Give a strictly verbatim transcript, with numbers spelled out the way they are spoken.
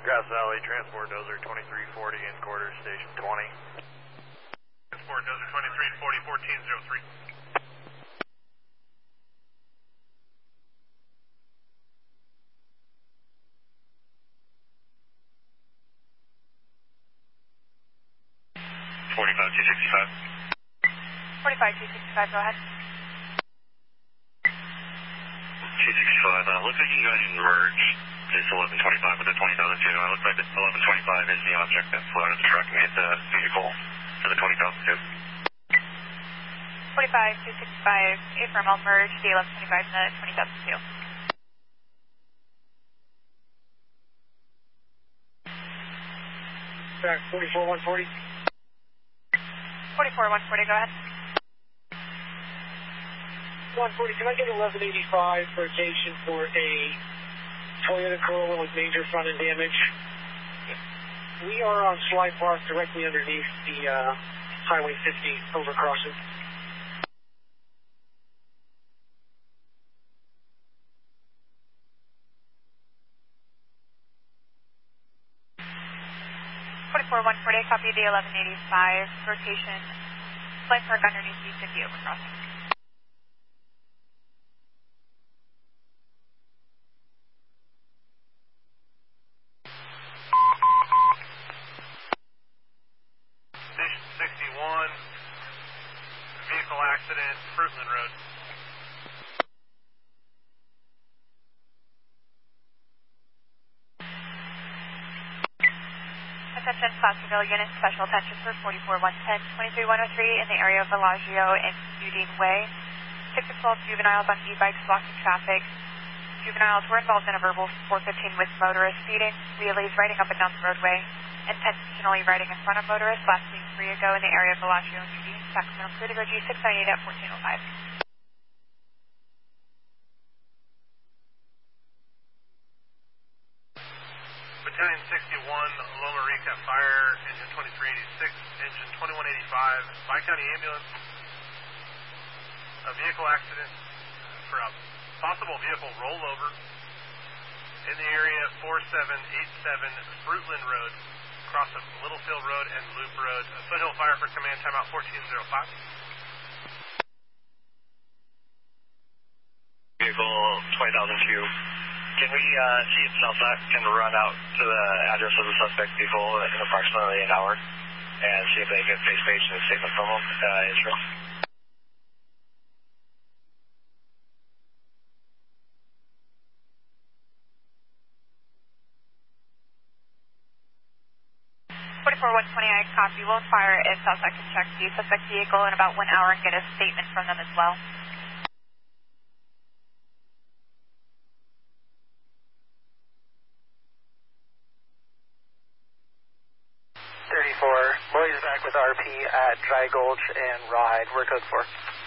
Grass Valley, transport dozer twenty-three forty in quarters, station twenty. Transport dozer twenty-three forty, fourteen oh three. forty-five two sixty-five. forty-five two sixty-five, go ahead. two sixty-five, uh, looks like you guys merge this eleven twenty-five with the twenty thousand two. It looks like this eleven twenty-five is the object that floated the truck and hit the vehicle for the twenty thousand two. forty-five two sixty-five, affirm, I'll merge the eleven twenty-five and the twenty thousand two. Back forty-four one forty. forty-four one forty, go ahead. one forty, can I get eleven eighty-five rotation for a Toyota Corolla with major front end damage? We are on Slide Park directly underneath the uh, Highway fifty overcrossing. forty-four one forty, copy the eleven eighty-five rotation, Slide Park underneath the fifty overcrossing. sixty-one, vehicle accident, Fruitland Road. Attention, Placerville unit, special attention for forty-four one ten, twenty-three one oh three in the area of Bellagio and Udine Way. six to twelve juveniles on e-bikes blocking traffic. Juveniles were involved in a verbal four fifteen with motorist speeding, wheelies riding up and down the roadway, intentionally riding in front of motorists last week three ago in the area of Bellagio and Udine. Sacramento clear to go G six ninety-eight at fourteen oh five. Battalion sixty-one, Loma Rica Fire, engine twenty-three eighty-six, engine twenty-one eighty-five, Bi-County Ambulance. A vehicle accident for a possible vehicle rollover in the area four seven eight seven Fruitland Road, across of Littlefield Road and Loop Road. Foothill Fire for command, timeout fourteen oh five. Vehicle twenty thousand two. Can we uh, see if Southside can run out to the address of the suspect vehicle in approximately an hour and see if they get face page and a statement from them, uh, Israel? forty-four one twenty, I copy. We'll fire if Southside can check the suspect vehicle in about one hour and get a statement from them as well. thirty-four, Boys back with R P at Dry Gulch and Ride. We're code four.